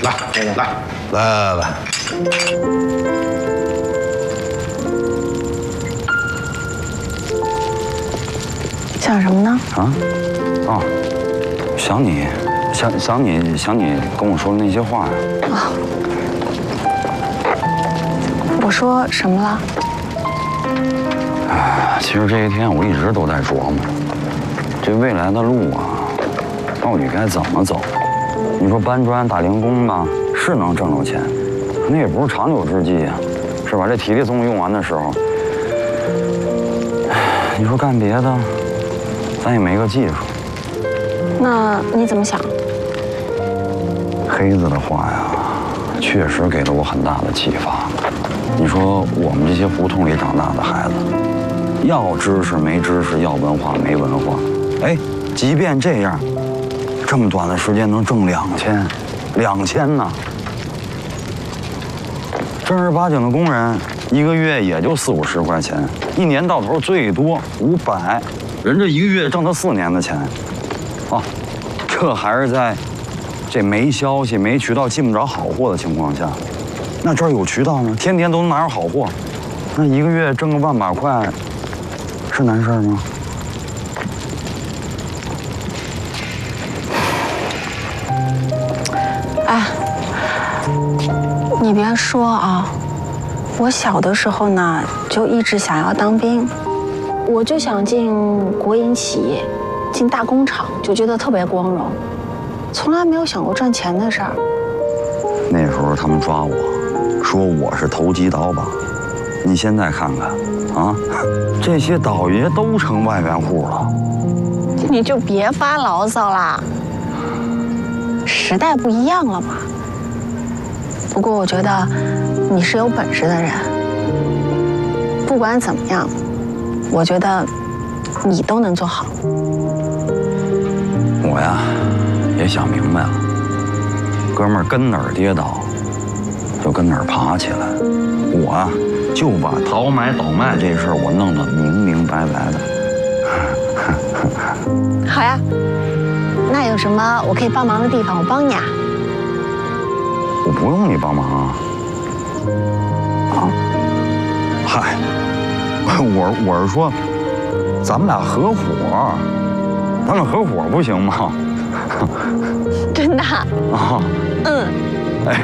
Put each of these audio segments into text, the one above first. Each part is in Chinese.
来。 想什么呢？ 想你跟我说的那些话呀。 我说什么了？ 其实这一天我一直都在琢磨，这未来的路啊，到底该怎么走？你说搬砖打零工吧，是能挣着钱，那也不是长久之计呀，是吧？这体力总有用完的时候。你说干别的，咱也没个技术。 那你怎么想？ 黑子的话呀，确实给了我很大的启发。你说我们这些胡同里长大的孩子，要知识没知识，要文化没文化，哎，即便这样，这么短的时间能挣2000呢。正儿八经的工人，一个月也就40-50块钱，一年到头最多500，人这一个月挣他4年的钱，这还是在这没消息、没渠道进不着好货的情况下。那这儿有渠道呢，天天都能拿着好货，那一个月挣个100-200块，是难事儿吗？ 哎，你别说啊，我小的时候呢，就一直想要当兵，我就想进国营企业，进大工厂，就觉得特别光荣，从来没有想过赚钱的事儿。 那时候他们抓我，说我是投机倒把。你现在看看，这些倒爷都成万元户了。 你就别发牢骚啦，时代不一样了嘛。不过我觉得你是有本事的人，不管怎么样，我觉得你都能做好。 我呀，也想明白了，哥们儿跟哪儿跌倒，就跟哪儿爬起来。我啊，就把倒买倒卖这事儿我弄得明明白白的。 好呀，那有什么我可以帮忙的地方，我帮你啊。 我不用你帮忙啊。嗨，我是说，咱们俩合伙，咱俩合伙不行吗？ 真的？ 哎。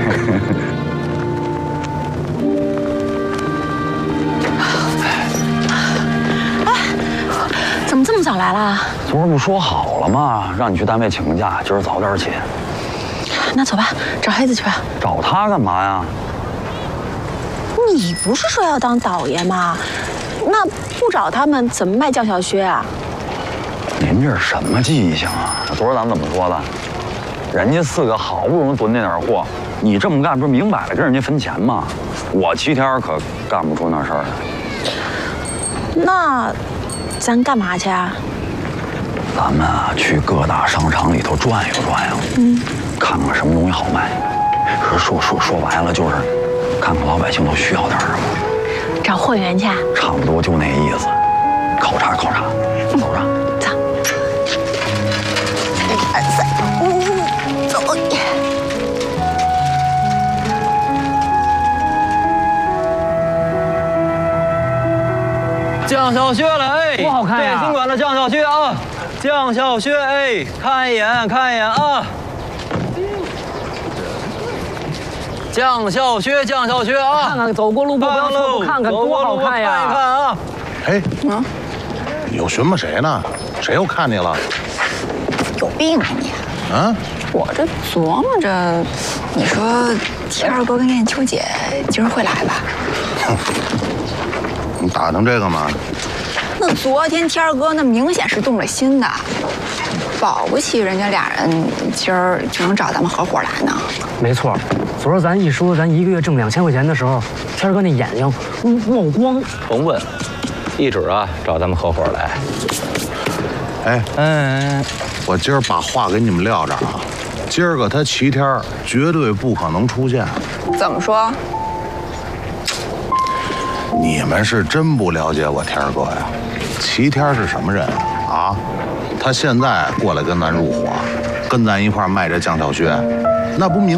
怎么这么早来了？ 昨儿不说好了吗？让你去单位请个假，今儿早点起。 那走吧，找黑子去吧。 找他干嘛呀？ 你不是说要当倒爷吗？那不找他们怎么卖酱小靴啊？ 您这是什么记性啊？昨儿咱们怎么说的？人家4个好不容易囤那点货，你这么干不是明摆了跟人家分钱吗？我7天可干不出那事儿来。 那咱干嘛去啊？ 咱们啊，去各大商场里头转悠转悠，看看什么东西好卖。说白了就是，看看老百姓都需要点什么。 找货源去啊？ 差不多就那意思，考察考察。走着。 走。1、2、3，走。 酱小靴了，哎， 多好看呀！ 这新款的酱小靴啊，酱小靴，哎，看一眼，看一眼啊！酱小靴，酱小靴啊！ 看看，走过路过不要错过，看看多好看呀！ 看一看啊！ 哎，你又寻摸谁呢？谁又看你了？ 有病啊你！我这琢磨着，你说天儿哥跟燕秋姐今儿会来吧？ 你打听这个吗？ 那昨天天儿哥那明显是动了心的，保不齐人家俩人今儿就能找咱们合伙来呢。 没错，昨儿咱一说咱一个月挣2000块钱的时候，天儿哥那眼睛冒光。 甭问，一准啊找咱们合伙来。 我今儿把话给你们撂这儿啊，今儿个他7天绝对不可能出现。 怎么说？ 你们是真不了解我天儿哥呀。7天是什么人啊？他现在过来跟咱入伙，跟咱一块卖这酱小靴，那不明